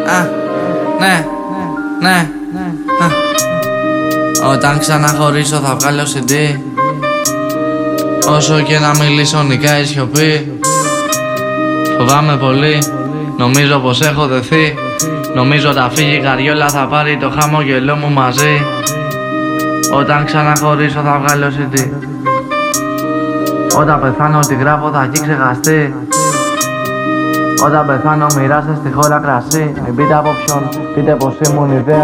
Ναι. Όταν ξαναχωρήσω θα βγάλω CD. Όσο και να μιλήσω νικάει η σιωπή. Φοβάμαι πολύ, νομίζω πως έχω δεθεί. Νομίζω θα φύγει η καριόλα, θα πάρει το χαμόγελό μου μαζί. Όταν ξαναχωρήσω θα βγάλω CD. Όταν πεθάνω ό,τι γράφω θα έχει ξεχαστεί. Όταν πεθάνω μοιράστε στη χώρα κρασί. Μην πείτε από ποιον, πείτε πως ήμουν ιδέα.